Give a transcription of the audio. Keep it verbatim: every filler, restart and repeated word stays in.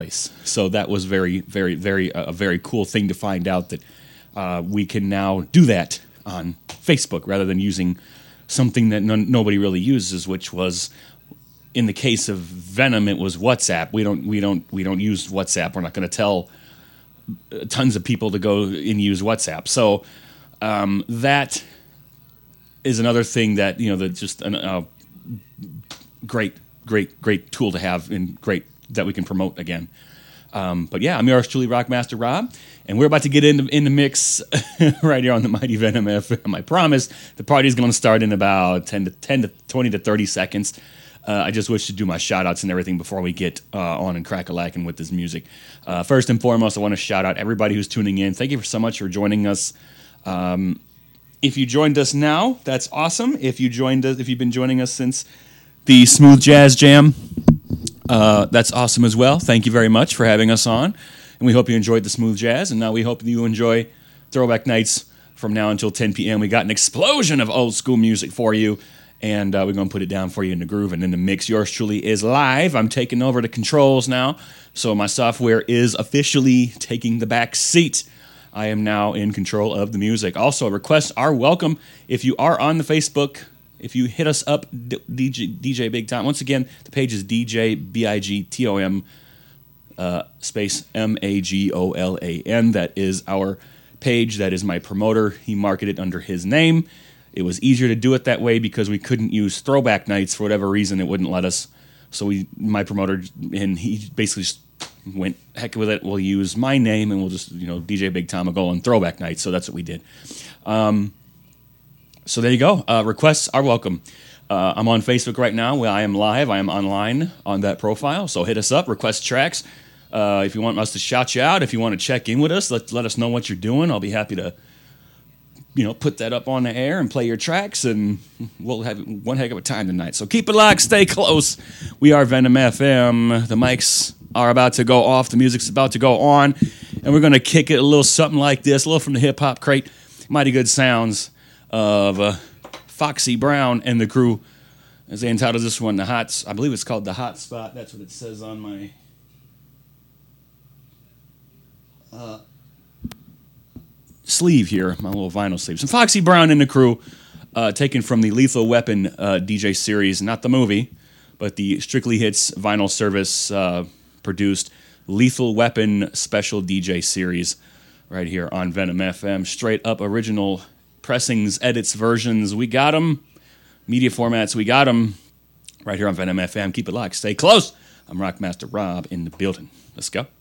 voice. So that was very, very, very uh, a very cool thing to find out that uh, we can now do that on Facebook rather than using something that none, nobody really uses, which was, in the case of Venom, it was WhatsApp. We don't, we don't, we don't use WhatsApp. We're not going to tell tons of people to go and use WhatsApp. So um, that is another thing that, you know, that just a uh, great, great, great tool to have and great that we can promote again. Um, but yeah, I'm yours truly, Rockmaster Rob, and we're about to get in, in the mix right here on the Mighty Venom F M. I promise the party's going to start in about ten to ten to twenty to thirty seconds. Uh, I just wish to do my shout-outs and everything before we get uh, on and crack-a-lackin' with this music. Uh, first and foremost, I want to shout out everybody who's tuning in. Thank you so much for joining us. Um, if you joined us now, that's awesome. If you joined us, if you've been joining us since the Smooth Jazz Jam, uh, that's awesome as well. Thank you very much for having us on, and we hope you enjoyed the Smooth Jazz. And now we hope you enjoy Throwback Nights from now until ten p.m. We got an explosion of old school music for you. And uh, we're going to put it down for you in the groove and in the mix. Yours truly is live. I'm taking over the controls now. So my software is officially taking the back seat. I am now in control of the music. Also, requests are welcome. If you are on the Facebook, if you hit us up, D J, D J Big Tom. Once again, the page is D J B I G T O M uh, space M A G O L A N. That is our page. That is my promoter. He marketed under his name. It was easier to do it that way because we couldn't use Throwback Nights for whatever reason. It wouldn't let us. So we, my promoter, and he basically just went, heck with it. We'll use my name and we'll just, you know, D J Big Tom will go on Throwback Nights. So that's what we did. Um, so there you go. Uh, requests are welcome. Uh, I'm on Facebook right now. I am live. I am online on that profile. So hit us up. Request tracks. Uh, if you want us to shout you out, if you want to check in with us, let let us know what you're doing. I'll be happy to, you know, put that up on the air and play your tracks, and we'll have one heck of a time tonight. So keep it locked, stay close. We are Venom F M. The mics are about to go off. The music's about to go on, and we're going to kick it a little something like this, a little from the hip-hop crate. Mighty good sounds of uh, Foxy Brown and the crew, as they entitled this one, the Hot, I believe it's called The Hot Spot. That's what it says on my... Uh, sleeve here, my little vinyl sleeve. Some Foxy Brown and the crew, uh, taken from the Lethal Weapon uh, D J series, not the movie, but the Strictly Hits vinyl service uh, produced Lethal Weapon special D J series right here on Venom F M. Straight up original pressings, edits, versions. We got them. Media formats, we got them right here on Venom F M. Keep it locked. Stay close. I'm Rockmaster Rob in the building. Let's go.